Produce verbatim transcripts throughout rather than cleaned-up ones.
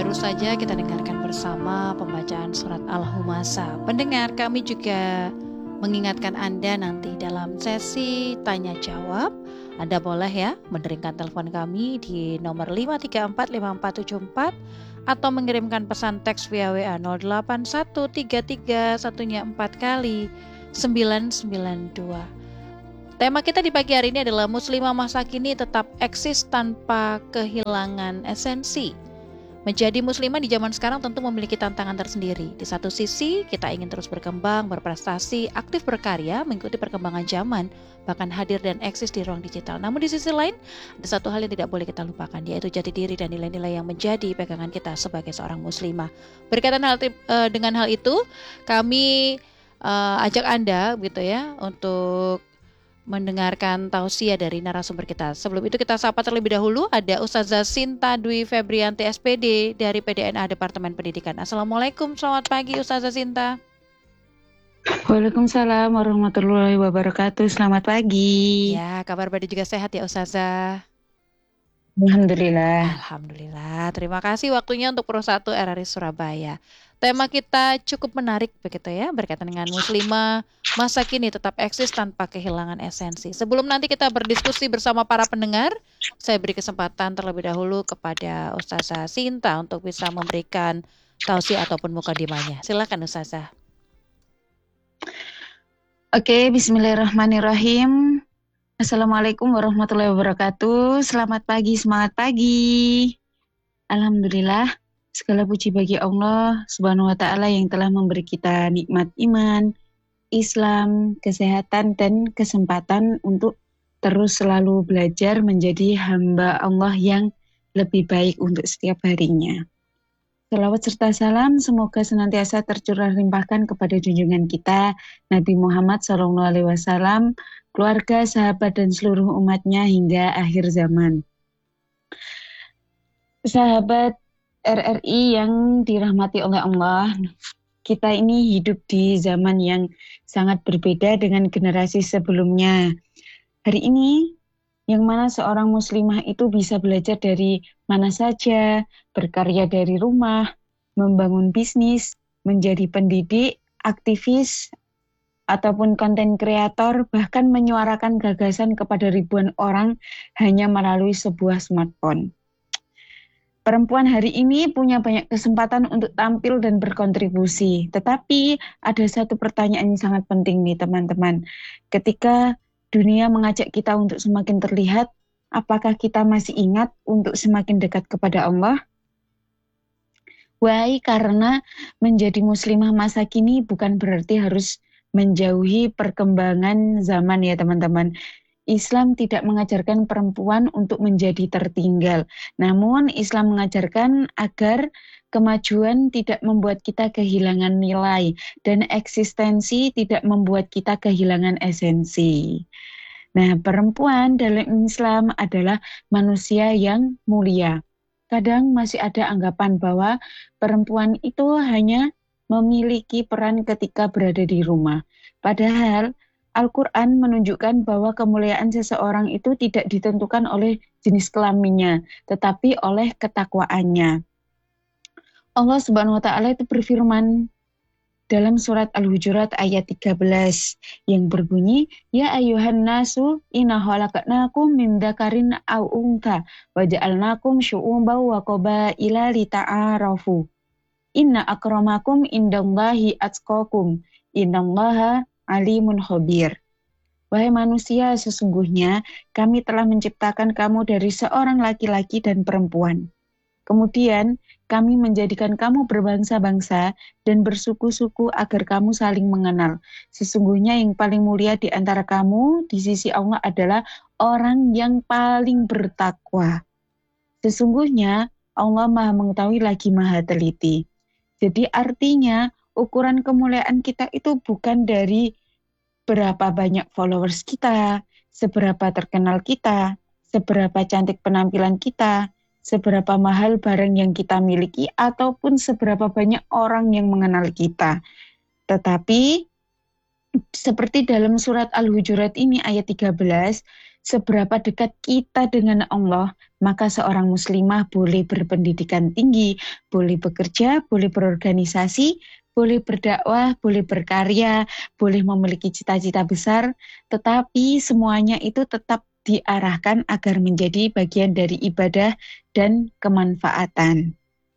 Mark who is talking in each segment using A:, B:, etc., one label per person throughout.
A: baru saja kita dengarkan bersama pembacaan surat Al-Humasa. Pendengar, kami juga mengingatkan Anda nanti dalam sesi tanya jawab, Anda boleh ya menderingkan telepon kami di nomor lima tiga empat lima empat tujuh empat atau mengirimkan pesan teks via W A nol delapan satu tiga tiga satunya empat kali sembilan sembilan dua. Tema kita di pagi hari ini adalah Muslimah masa kini tetap eksis tanpa kehilangan esensi. Menjadi muslimah di zaman sekarang tentu memiliki tantangan tersendiri. Di satu sisi, kita ingin terus berkembang, berprestasi, aktif berkarya, mengikuti perkembangan zaman, bahkan hadir dan eksis di ruang digital. Namun di sisi lain, ada satu hal yang tidak boleh kita lupakan, yaitu jati diri dan nilai-nilai yang menjadi pegangan kita sebagai seorang muslimah. Berkaitan hal, dengan hal itu, kami uh, ajak Anda gitu ya untuk mendengarkan tausiah dari narasumber kita. Sebelum itu kita sapa terlebih dahulu ada Ustazah Sinta Dwi Febrianti S P D dari P D N A Departemen Pendidikan. Assalamualaikum, selamat pagi Ustazah Sinta.
B: Waalaikumsalam warahmatullahi wabarakatuh. Selamat pagi.
A: Ya, kabar baik juga sehat ya Ustazah.
B: Alhamdulillah.
A: Alhamdulillah. Terima kasih waktunya untuk Pro satu R R I Surabaya. Tema kita cukup menarik begitu ya, berkaitan dengan muslimah masa kini tetap eksis tanpa kehilangan esensi. Sebelum nanti kita berdiskusi bersama para pendengar, saya beri kesempatan terlebih dahulu kepada Ustazah Sinta untuk bisa memberikan tausiah ataupun mukadimahnya. Silakan Ustazah.
B: Oke, bismillahirrahmanirrahim. Assalamualaikum warahmatullahi wabarakatuh. Selamat pagi, semangat pagi. Alhamdulillah. Segala puji bagi Allah Subhanahu wa Ta'ala yang telah memberi kita nikmat iman, Islam, kesehatan, dan kesempatan untuk terus selalu belajar menjadi hamba Allah yang lebih baik untuk setiap harinya. Salawat serta salam semoga senantiasa tercurah limpahkan kepada junjungan kita Nabi Muhammad shallallahu alaihi wasallam, keluarga, sahabat, dan seluruh umatnya hingga akhir zaman. Sahabat R R I yang dirahmati oleh Allah, kita ini hidup di zaman yang sangat berbeda dengan generasi sebelumnya. Hari ini, yang mana seorang muslimah itu bisa belajar dari mana saja, berkarya dari rumah, membangun bisnis, menjadi pendidik, aktivis, ataupun konten kreator, bahkan menyuarakan gagasan kepada ribuan orang hanya melalui sebuah smartphone. Perempuan hari ini punya banyak kesempatan untuk tampil dan berkontribusi. Tetapi ada satu pertanyaan yang sangat penting nih teman-teman. Ketika dunia mengajak kita untuk semakin terlihat, apakah kita masih ingat untuk semakin dekat kepada Allah? Why? Karena menjadi muslimah masa kini bukan berarti harus menjauhi perkembangan zaman ya teman-teman. Islam tidak mengajarkan perempuan untuk menjadi tertinggal. Namun Islam mengajarkan agar kemajuan tidak membuat kita kehilangan nilai dan eksistensi tidak membuat kita kehilangan esensi. Nah, perempuan dalam Islam adalah manusia yang mulia. Kadang masih ada anggapan bahwa perempuan itu hanya memiliki peran ketika berada di rumah. Padahal Al-Quran menunjukkan bahwa kemuliaan seseorang itu tidak ditentukan oleh jenis kelaminnya, tetapi oleh ketakwaannya. Allah Subhanahu wa Ta'ala itu berfirman dalam surat Al-Hujurat ayat tiga belas yang berbunyi, Ya ayuhan nasu inna khalaqnakum min dzakarin aw untha wa ja'alnakum syu'uban wa qabaila lita'arafu. Inna akramakum indallahi atqakum. Innallaha alimun khabir. Wahai manusia, sesungguhnya kami telah menciptakan kamu dari seorang laki-laki dan perempuan. Kemudian kami menjadikan kamu berbangsa-bangsa dan bersuku-suku agar kamu saling mengenal. Sesungguhnya yang paling mulia di antara kamu di sisi Allah adalah orang yang paling bertakwa. Sesungguhnya Allah Maha mengetahui lagi Maha teliti. Jadi artinya ukuran kemuliaan kita itu bukan dari berapa banyak followers kita, seberapa terkenal kita, seberapa cantik penampilan kita, seberapa mahal barang yang kita miliki, ataupun seberapa banyak orang yang mengenal kita. Tetapi seperti dalam surat Al-Hujurat ini ayat tiga belas, seberapa dekat kita dengan Allah, maka seorang muslimah boleh berpendidikan tinggi, boleh bekerja, boleh berorganisasi, boleh berdakwah, boleh berkarya, boleh memiliki cita-cita besar, tetapi semuanya itu tetap diarahkan agar menjadi bagian dari ibadah dan kemanfaatan.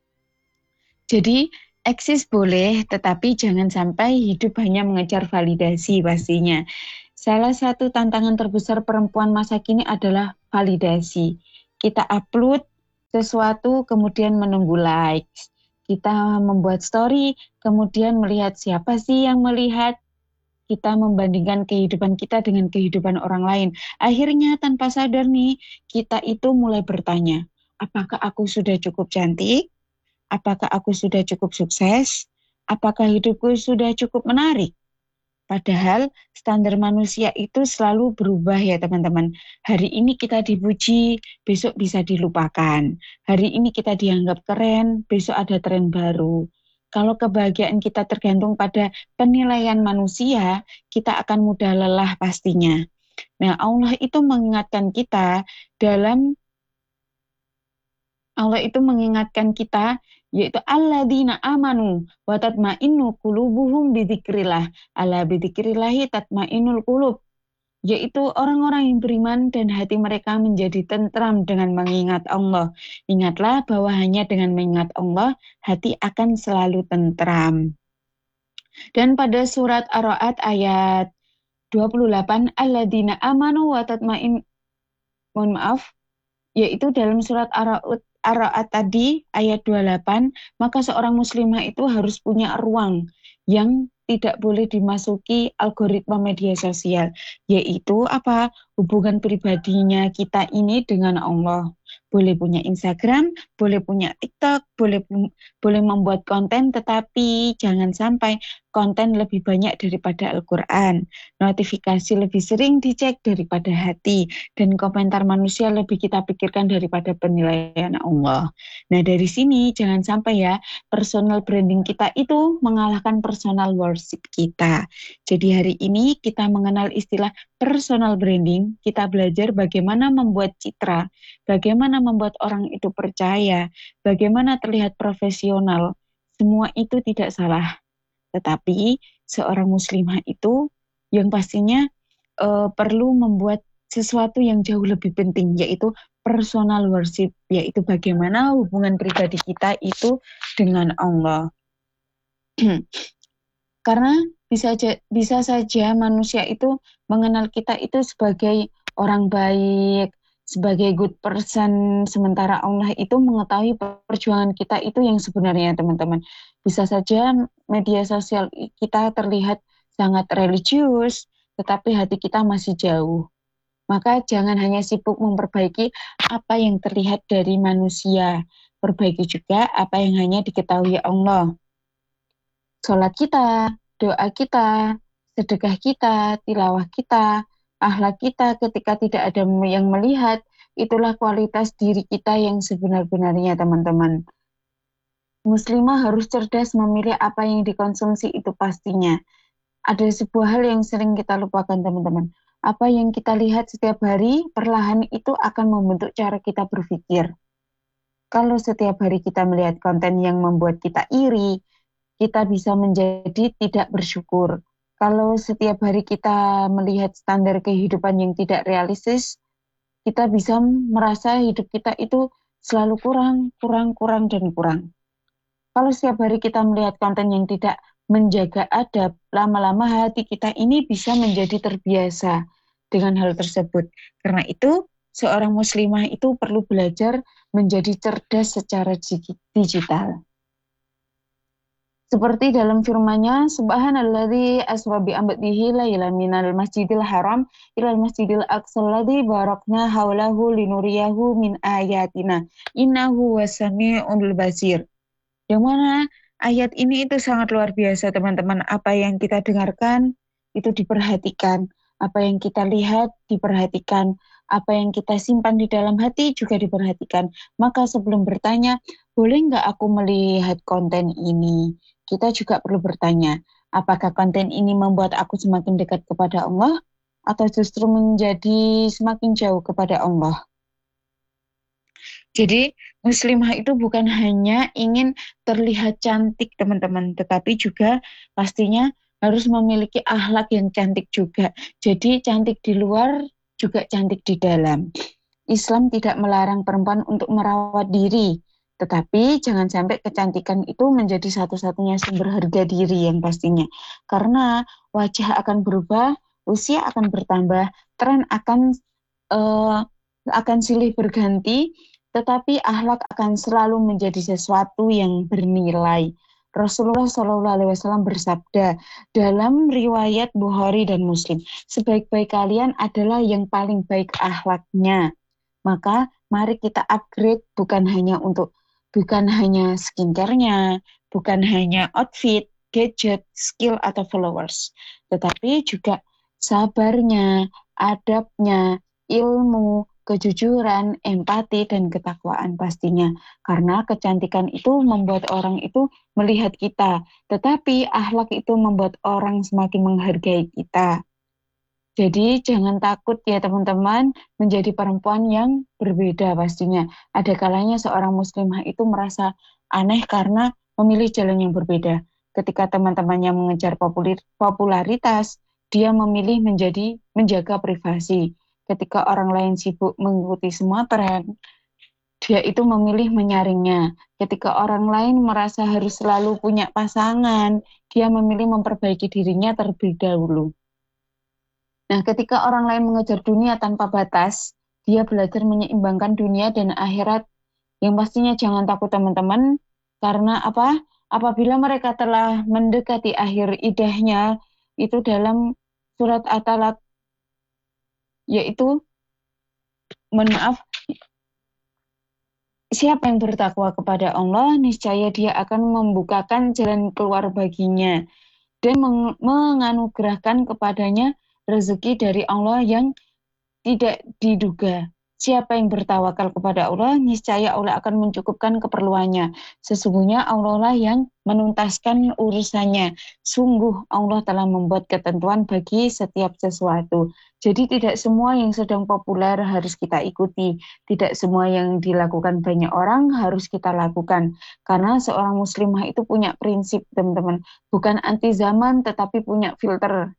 B: Jadi eksis boleh, tetapi jangan sampai hidup hanya mengejar validasi pastinya. Salah satu tantangan terbesar perempuan masa kini adalah validasi. Kita upload sesuatu kemudian menunggu likes. Kita membuat story, kemudian melihat siapa sih yang melihat. Kita membandingkan kehidupan kita dengan kehidupan orang lain. Akhirnya tanpa sadar nih, kita itu mulai bertanya, apakah aku sudah cukup cantik? Apakah aku sudah cukup sukses? Apakah hidupku sudah cukup menarik? Padahal standar manusia itu selalu berubah ya teman-teman. Hari ini kita dipuji, besok bisa dilupakan. Hari ini kita dianggap keren, besok ada tren baru. Kalau kebahagiaan kita tergantung pada penilaian manusia, kita akan mudah lelah pastinya. Nah, Allah itu mengingatkan kita dalam Allah itu mengingatkan kita, yaitu alladzina amanu wa tatma'innu qulubuhum bidzikrillah. Ala bidzikrillahi tatma'innul qulub. Yaitu orang-orang yang beriman dan hati mereka menjadi tentram dengan mengingat Allah. Ingatlah bahwa hanya dengan mengingat Allah, hati akan selalu tentram. Dan pada surat Ar-Ra'd ayat dua puluh delapan, alladzina amanu wa tatma'in, mohon maaf, yaitu dalam surat Ar-Ra'd Ar-Ra'd tadi ayat dua puluh delapan, maka seorang muslimah itu harus punya ruang yang tidak boleh dimasuki algoritma media sosial, yaitu apa? Hubungan pribadinya kita ini dengan Allah. Boleh punya Instagram, boleh punya TikTok, boleh boleh membuat konten, tetapi jangan sampai konten lebih banyak daripada Al-Quran. Notifikasi lebih sering dicek daripada hati, dan komentar manusia lebih kita pikirkan daripada penilaian Allah. Nah, dari sini jangan sampai ya personal branding kita itu mengalahkan personal worship kita. Jadi hari ini kita mengenal istilah personal branding, kita belajar bagaimana membuat citra, bagaimana membuat orang itu percaya, bagaimana terlihat profesional. Semua itu tidak salah. Tetapi seorang muslimah itu yang pastinya uh, perlu membuat sesuatu yang jauh lebih penting, yaitu personal worship, yaitu bagaimana hubungan pribadi kita itu dengan Allah. Karena bisa aja, bisa saja manusia itu mengenal kita itu sebagai orang baik, sebagai good person, sementara Allah itu mengetahui perjuangan kita itu yang sebenarnya, teman-teman. Bisa saja media sosial kita terlihat sangat religius, tetapi hati kita masih jauh. Maka jangan hanya sibuk memperbaiki apa yang terlihat dari manusia, perbaiki juga apa yang hanya diketahui Allah. Sholat kita, doa kita, sedekah kita, tilawah kita, akhlak kita ketika tidak ada yang melihat, itulah kualitas diri kita yang sebenar-benarnya, teman-teman. Muslimah harus cerdas memilih apa yang dikonsumsi itu pastinya. Ada sebuah hal yang sering kita lupakan, teman-teman. Apa yang kita lihat setiap hari, perlahan itu akan membentuk cara kita berpikir. Kalau setiap hari kita melihat konten yang membuat kita iri, kita bisa menjadi tidak bersyukur. Kalau setiap hari kita melihat standar kehidupan yang tidak realistis, kita bisa merasa hidup kita itu selalu kurang, kurang, kurang, dan kurang. Kalau setiap hari kita melihat konten yang tidak menjaga adab, lama-lama hati kita ini bisa menjadi terbiasa dengan hal tersebut. Karena itu, seorang muslimah itu perlu belajar menjadi cerdas secara digital. Seperti dalam firman-Nya, Subhanalladzi asra bi 'abdihi lailan minal masjidil haram ilal masjidil aqsal ladzi barakna haulahu linuriyahu min ayatina innahu wasami'ul basir. Yang mana ayat ini itu sangat luar biasa, teman-teman. Apa yang kita dengarkan itu diperhatikan, apa yang kita lihat diperhatikan, apa yang kita simpan di dalam hati juga diperhatikan. Maka sebelum bertanya, boleh nggak aku melihat konten ini? Kita juga perlu bertanya, apakah konten ini membuat aku semakin dekat kepada Allah? atau justru menjadi semakin jauh kepada Allah? Jadi muslimah itu bukan hanya ingin terlihat cantik teman-teman, tetapi juga pastinya harus memiliki akhlak yang cantik juga. Jadi cantik di luar juga cantik di dalam. Islam tidak melarang perempuan untuk merawat diri, tetapi jangan sampai kecantikan itu menjadi satu-satunya sumber harga diri yang pastinya. Karena wajah akan berubah, usia akan bertambah, tren akan eh, akan silih berganti, tetapi akhlak akan selalu menjadi sesuatu yang bernilai. Rasulullah Shallallahu Alaihi Wasallam bersabda dalam riwayat Bukhari dan Muslim, sebaik-baik kalian adalah yang paling baik akhlaknya. Maka mari kita upgrade bukan hanya untuk bukan hanya skincare-nya, bukan hanya outfit, gadget, skill atau followers, tetapi juga sabarnya, adabnya, ilmu, kejujuran, empati dan ketakwaan pastinya. Karena kecantikan itu membuat orang itu melihat kita, tetapi akhlak itu membuat orang semakin menghargai kita. Jadi jangan takut ya teman-teman menjadi perempuan yang berbeda pastinya. Ada kalanya seorang muslimah itu merasa aneh karena memilih jalan yang berbeda. Ketika teman-temannya mengejar populer- popularitas, dia memilih menjadi menjaga privasi. Ketika orang lain sibuk mengikuti semua tren, dia itu memilih menyaringnya. Ketika orang lain merasa harus selalu punya pasangan, dia memilih memperbaiki dirinya terlebih dahulu. Nah, ketika orang lain mengejar dunia tanpa batas, dia belajar menyeimbangkan dunia dan akhirat. Yang pastinya jangan takut teman-teman, karena apa? Apabila mereka telah mendekati akhir idahnya, itu dalam surat At-Talaq, yaitu, mohon maaf, siapa yang bertakwa kepada Allah, niscaya dia akan membukakan jalan keluar baginya dan meng- menganugerahkan kepadanya rezeki dari Allah yang tidak diduga. Siapa yang bertawakal kepada Allah, niscaya Allah akan mencukupkan keperluannya. Sesungguhnya Allah lah yang menuntaskan urusannya. Sungguh Allah telah membuat ketentuan bagi setiap sesuatu. Jadi tidak semua yang sedang populer harus kita ikuti. Tidak semua yang dilakukan banyak orang harus kita lakukan. Karena seorang muslimah itu punya prinsip, teman-teman. Bukan anti zaman, tetapi punya filter.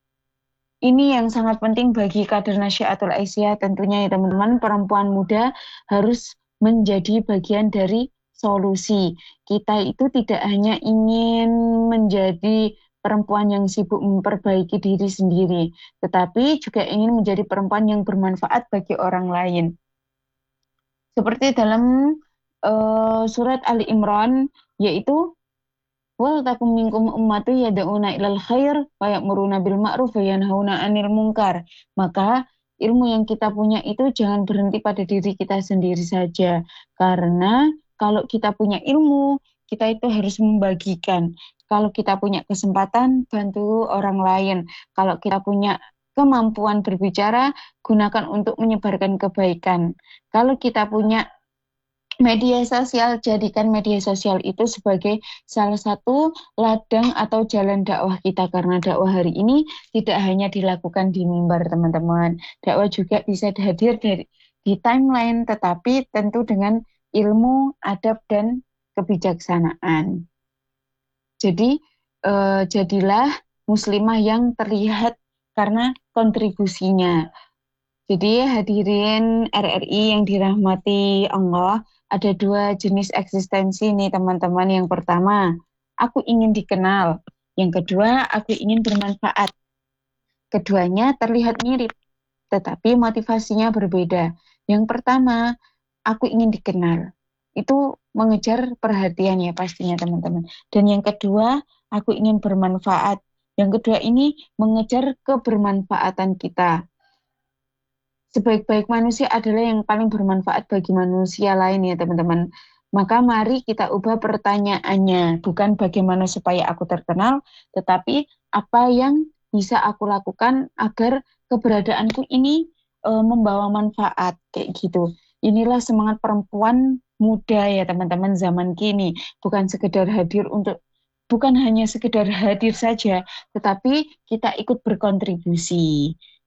B: Ini yang sangat penting bagi kader Nasyiatul Aisyah tentunya ya teman-teman, perempuan muda harus menjadi bagian dari solusi. Kita itu tidak hanya ingin menjadi perempuan yang sibuk memperbaiki diri sendiri, tetapi juga ingin menjadi perempuan yang bermanfaat bagi orang lain. Seperti dalam uh, surat Ali Imran, yaitu wal takum minkum ummatu yad'una ilal khair wa ya'muruna bil ma'ruf wa yanhauna 'anil munkar. Maka ilmu yang kita punya itu jangan berhenti pada diri kita sendiri saja. Karena kalau kita punya ilmu, kita itu harus membagikan. Kalau kita punya kesempatan, bantu orang lain. Kalau kita punya kemampuan berbicara, gunakan untuk menyebarkan kebaikan. Kalau kita punya media sosial, jadikan media sosial itu sebagai salah satu ladang atau jalan dakwah kita, karena dakwah hari ini tidak hanya dilakukan di mimbar teman-teman. Dakwah juga bisa hadir dari, di timeline, tetapi tentu dengan ilmu, adab, dan kebijaksanaan. Jadi eh, jadilah muslimah yang terlihat karena kontribusinya. Jadi hadirin R R I yang dirahmati Allah, ada dua jenis eksistensi nih teman-teman. Yang pertama, aku ingin dikenal. Yang kedua, aku ingin bermanfaat. Keduanya terlihat mirip, tetapi motivasinya berbeda. Yang pertama, aku ingin dikenal. Itu mengejar perhatian ya pastinya teman-teman. Dan yang kedua, aku ingin bermanfaat. Yang kedua ini mengejar kebermanfaatan kita. Sebaik-baik manusia adalah yang paling bermanfaat bagi manusia lain ya teman-teman. Maka mari kita ubah pertanyaannya. Bukan bagaimana supaya aku terkenal, tetapi apa yang bisa aku lakukan agar keberadaanku ini e, membawa manfaat kayak gitu. Inilah semangat perempuan muda ya teman-teman zaman kini. Bukan sekedar hadir untuk bukan hanya sekedar hadir saja, tetapi kita ikut berkontribusi.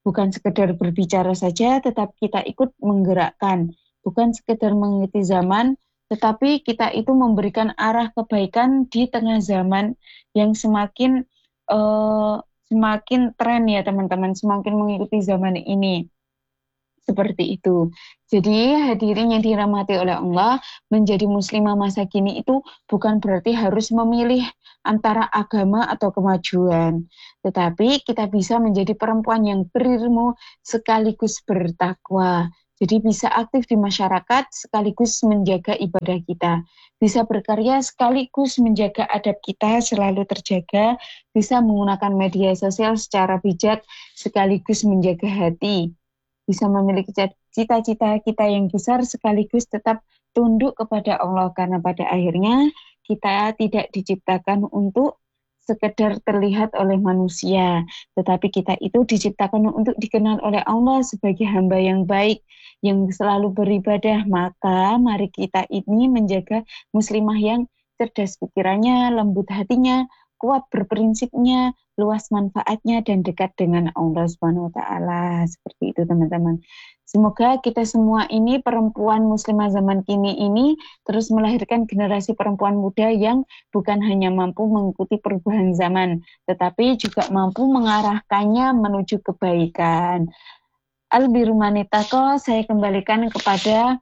B: bukan sekedar berbicara saja, tetapi kita ikut menggerakkan. Bukan sekedar mengikuti zaman, tetapi kita itu memberikan arah kebaikan di tengah zaman yang semakin uh, semakin tren ya teman-teman, semakin mengikuti zaman ini. Seperti itu. Jadi hadirin yang dirahmati oleh Allah, menjadi muslimah masa kini itu bukan berarti harus memilih antara agama atau kemajuan. Tetapi kita bisa menjadi perempuan yang berilmu sekaligus bertakwa. Jadi bisa aktif di masyarakat sekaligus menjaga ibadah kita. Bisa berkarya sekaligus menjaga adab kita selalu terjaga. Bisa menggunakan media sosial secara bijak sekaligus menjaga hati. Bisa memiliki cita-cita kita yang besar sekaligus tetap tunduk kepada Allah, karena pada akhirnya kita tidak diciptakan untuk sekedar terlihat oleh manusia, tetapi kita itu diciptakan untuk dikenal oleh Allah sebagai hamba yang baik, yang selalu beribadah. Maka mari kita ini menjaga muslimah yang cerdas pikirannya, lembut hatinya, kuat berprinsipnya, luas manfaatnya, dan dekat dengan Allah Subhanahu wa Ta'ala. Seperti itu teman-teman. Semoga kita semua ini perempuan muslimah zaman kini ini terus melahirkan generasi perempuan muda yang bukan hanya mampu mengikuti perubahan zaman, tetapi juga mampu mengarahkannya menuju kebaikan. Al-Birumanitako, saya kembalikan kepada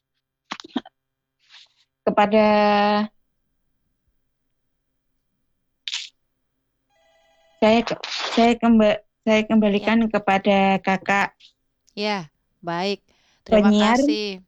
B: kepada Saya saya kembali saya kembalikan ya. kepada kakak.
A: Ya, baik. Terima
B: penyiar.
A: kasih.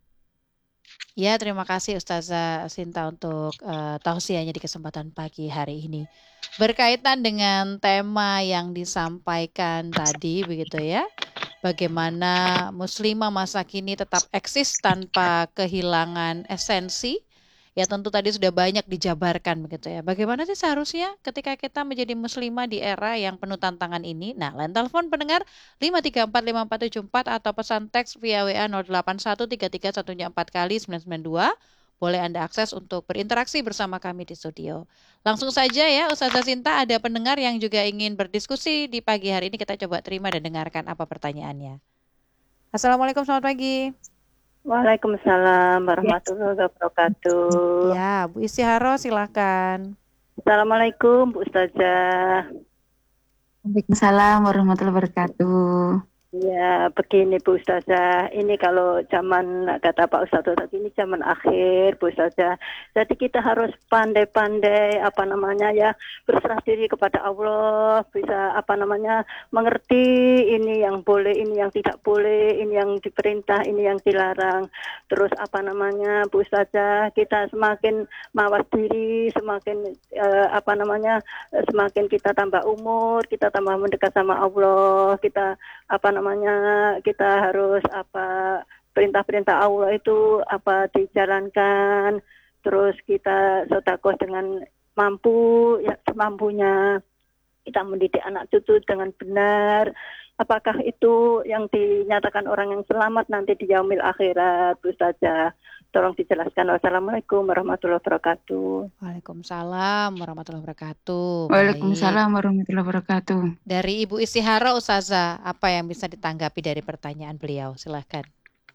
A: Ya, terima kasih Ustazah Sinta untuk uh, tausiahnya di kesempatan pagi hari ini. Berkaitan dengan tema yang disampaikan tadi, begitu ya. Bagaimana muslimah masa kini tetap eksis tanpa kehilangan esensi. Ya tentu tadi sudah banyak dijabarkan begitu ya. Bagaimana sih seharusnya ketika kita menjadi muslimah di era yang penuh tantangan ini? Nah, line telepon pendengar lima tiga empat lima empat tujuh empat atau pesan teks via W A nol delapan satu tiga tiga satu empat kali sembilan sembilan dua. Boleh Anda akses untuk berinteraksi bersama kami di studio. Langsung saja ya Ustazah Sinta, ada pendengar yang juga ingin berdiskusi di pagi hari ini. Kita coba terima dan dengarkan apa pertanyaannya. Assalamualaikum, selamat pagi.
C: Waalaikumsalam warahmatullahi wabarakatuh.
A: Ya, Bu Istiharo silakan.
C: Assalamualaikum Bu Ustazah.
B: Waalaikumsalam warahmatullahi wabarakatuh.
C: Ya, begini Bu Ustazah, ini kalau zaman kata Pak Ustadz tadi ini zaman akhir Bu Ustazah. Jadi kita harus pandai-pandai apa namanya ya berserah diri kepada Allah, bisa apa namanya mengerti ini yang boleh, ini yang tidak boleh, ini yang diperintah, ini yang dilarang. Terus apa namanya Bu Ustazah, kita semakin mawas diri, semakin eh, apa namanya semakin kita tambah umur, kita tambah mendekat sama Allah, kita apa namanya namanya kita harus apa perintah-perintah Allah itu apa dijalankan, terus kita sedekah dengan mampu ya semampunya, kita mendidik anak cucu dengan benar. Apakah itu yang dinyatakan orang yang selamat nanti di yaumil akhirat Bu Ustazah? Tolong dijelaskan. Wassalamualaikum warahmatullahi wabarakatuh.
A: Waalaikumsalam warahmatullahi wabarakatuh.
B: Waalaikumsalam warahmatullahi wabarakatuh.
A: Dari Ibu Istihara, Ustazah, apa yang bisa ditanggapi dari pertanyaan beliau? Silahkan.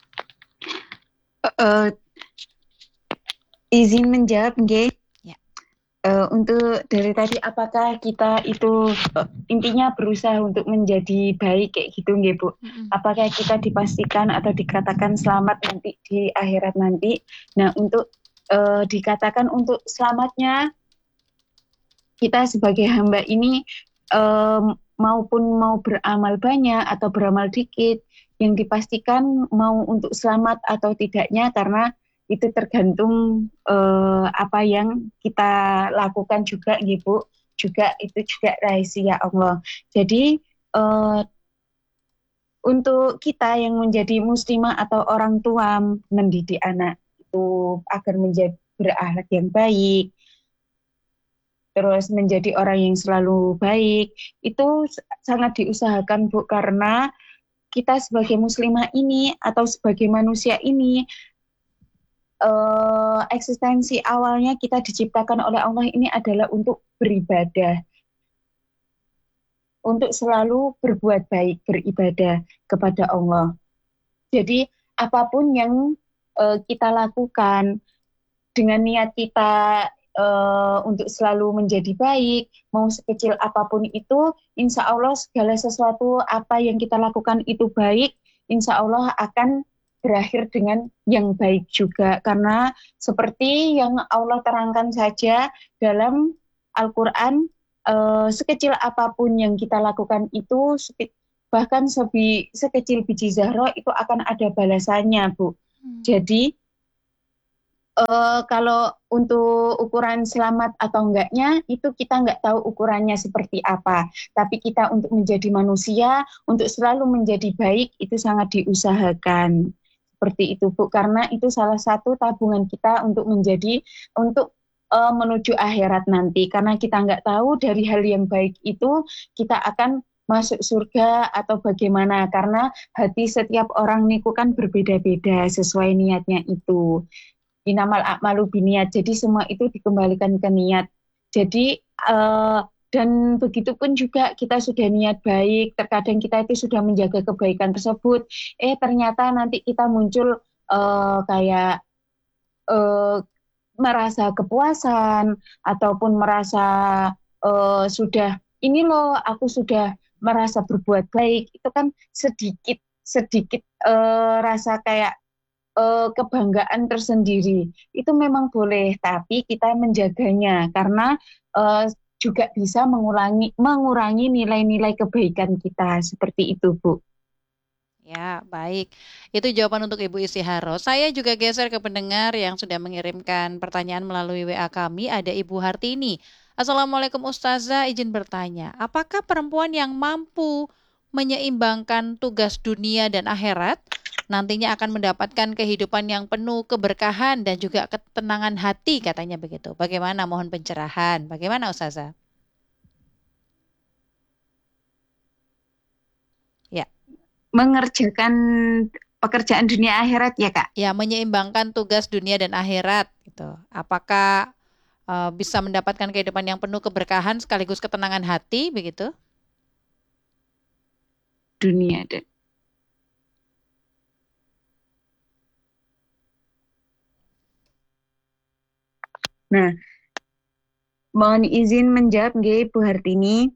B: Uh, izin menjawab, nggih.
A: Ya.
B: Uh, untuk dari tadi, apakah kita itu uh, intinya berusaha untuk menjadi baik kayak gitu, nggih Bu? Mm-hmm. Apakah kita dipastikan atau dikatakan selamat nanti di akhirat nanti? Nah, untuk uh, dikatakan untuk selamatnya kita sebagai hamba ini um, maupun mau beramal banyak atau beramal dikit, yang dipastikan mau untuk selamat atau tidaknya karena itu tergantung uh, apa yang kita lakukan juga, Ibu. Juga itu juga rahasia Allah. Jadi uh, untuk kita yang menjadi muslimah atau orang tua mendidik anak itu agar menjadi berakhlak yang baik, terus menjadi orang yang selalu baik, itu sangat diusahakan Bu, karena kita sebagai muslimah ini atau sebagai manusia ini Uh, eksistensi awalnya kita diciptakan oleh Allah ini adalah untuk beribadah. untuk selalu berbuat baik, beribadah kepada Allah. Jadi apapun yang uh, kita lakukan dengan niat kita uh, untuk selalu menjadi baik, mau sekecil apapun itu, insya Allah segala sesuatu apa yang kita lakukan itu baik, insya Allah akan berakhir dengan yang baik juga. Karena seperti yang Allah terangkan saja dalam Al-Quran, uh, sekecil apapun yang kita lakukan itu, bahkan sebi, sekecil biji zarah itu akan ada balasannya, Bu. Hmm. Jadi Uh, kalau untuk ukuran selamat atau enggaknya, itu kita enggak tahu ukurannya seperti apa. Tapi kita untuk menjadi manusia, untuk selalu menjadi baik, itu sangat diusahakan. Seperti itu, Bu. Karena itu salah satu tabungan kita untuk menjadi, untuk uh, menuju akhirat nanti. Karena kita enggak tahu dari hal yang baik itu, kita akan masuk surga atau bagaimana. Karena hati setiap orang niku kan berbeda-beda sesuai niatnya itu. Inamal a'malu biniat. Jadi semua itu dikembalikan ke niat. Jadi uh, dan begitu pun juga kita sudah niat baik, terkadang kita itu sudah menjaga kebaikan tersebut, eh ternyata nanti kita muncul uh, kayak uh, merasa kepuasan ataupun merasa uh, sudah ini loh aku sudah merasa berbuat baik, itu kan sedikit sedikit uh, rasa kayak Uh, kebanggaan tersendiri. Itu memang boleh, tapi kita menjaganya karena uh, juga bisa mengurangi mengurangi nilai-nilai kebaikan kita. Seperti itu, Bu.
A: Ya, baik. Itu jawaban untuk Ibu Istiharo. Saya juga geser ke pendengar yang sudah mengirimkan pertanyaan melalui W A kami. Ada Ibu Hartini. Assalamualaikum Ustazah, izin bertanya. Apakah perempuan yang mampu menyeimbangkan tugas dunia dan akhirat nantinya akan mendapatkan kehidupan yang penuh keberkahan dan juga ketenangan hati, katanya begitu. Bagaimana, mohon pencerahan. Bagaimana Ustazah? Ya.
B: Mengerjakan pekerjaan dunia akhirat ya, Kak?
A: Ya, menyeimbangkan tugas dunia dan akhirat gitu. Apakah uh, bisa mendapatkan kehidupan yang penuh keberkahan sekaligus ketenangan hati begitu?
B: Dunia dan Nah, mohon izin menjawab nggih Bu Hartini.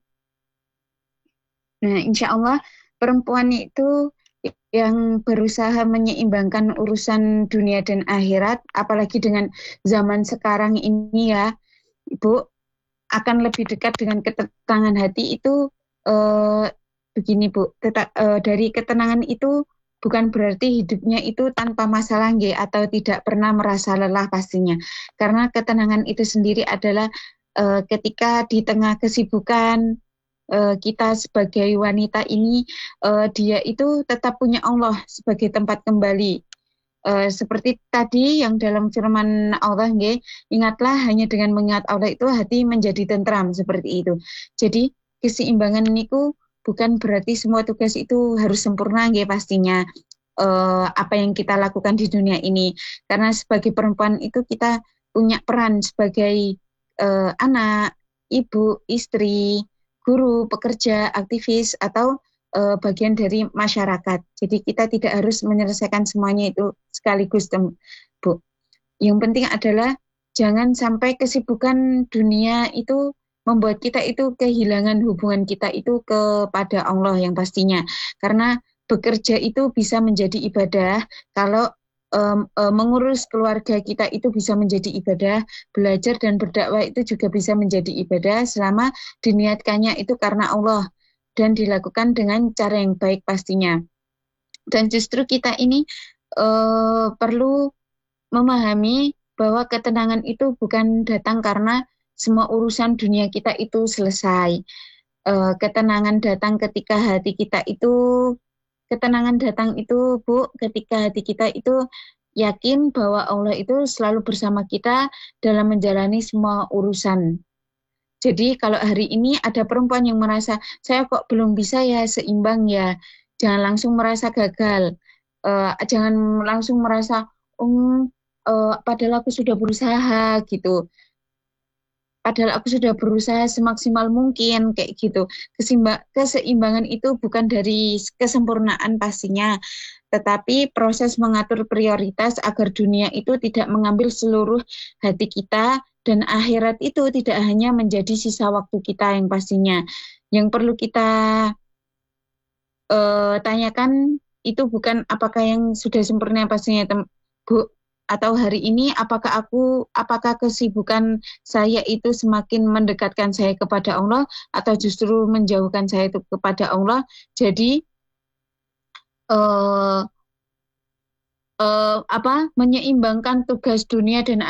B: Nah, insya Allah perempuan itu yang berusaha menyeimbangkan urusan dunia dan akhirat, apalagi dengan zaman sekarang ini ya, Ibu, akan lebih dekat dengan ketenangan hati itu eh, begini Bu, Teta, eh, dari ketenangan itu bukan berarti hidupnya itu tanpa masalah nggih, atau tidak pernah merasa lelah pastinya. Karena ketenangan itu sendiri adalah uh, ketika di tengah kesibukan uh, kita sebagai wanita ini, uh, dia itu tetap punya Allah sebagai tempat kembali. Uh, seperti tadi yang dalam firman Allah nggih, ingatlah hanya dengan mengingat Allah itu hati menjadi tentram, seperti itu. Jadi keseimbangan niku bukan berarti semua tugas itu harus sempurna nggih pastinya, uh, apa yang kita lakukan di dunia ini. Karena sebagai perempuan itu kita punya peran sebagai uh, anak, ibu, istri, guru, pekerja, aktivis, atau uh, bagian dari masyarakat. Jadi kita tidak harus menyelesaikan semuanya itu sekaligus, Bu. Yang penting adalah jangan sampai kesibukan dunia itu membuat kita itu kehilangan hubungan kita itu kepada Allah yang pastinya. Karena bekerja itu bisa menjadi ibadah, kalau um, um, mengurus keluarga kita itu bisa menjadi ibadah, belajar dan berdakwah itu juga bisa menjadi ibadah selama diniatkannya itu karena Allah dan dilakukan dengan cara yang baik pastinya. Dan justru kita ini uh, perlu memahami bahwa ketenangan itu bukan datang karena semua urusan dunia kita itu selesai. Uh, ketenangan datang ketika hati kita itu, ketenangan datang itu, Bu, ketika hati kita itu yakin bahwa Allah itu selalu bersama kita dalam menjalani semua urusan. Jadi kalau hari ini ada perempuan yang merasa, saya kok belum bisa ya seimbang ya, jangan langsung merasa gagal. Uh, jangan langsung merasa, oh, uh, padahal aku sudah berusaha gitu. padahal aku sudah berusaha semaksimal mungkin kayak gitu. Kesimba, keseimbangan itu bukan dari kesempurnaan pastinya, tetapi proses mengatur prioritas agar dunia itu tidak mengambil seluruh hati kita dan akhirat itu tidak hanya menjadi sisa waktu kita yang pastinya. Yang perlu kita uh, tanyakan itu bukan apakah yang sudah sempurna pastinya, tem- Bu, atau hari ini apakah aku apakah kesibukan saya itu semakin mendekatkan saya kepada Allah atau justru menjauhkan saya itu kepada Allah. Jadi uh, uh, apa menyeimbangkan tugas dunia dan